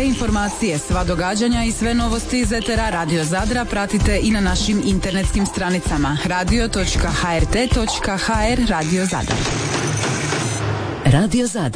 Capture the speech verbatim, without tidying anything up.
informacije, sva događanja i sve novosti iz etera Radio Zadra pratite i na našim internetskim stranicama radio točka h r t točka h r Radio Zadar. Radio Zadar.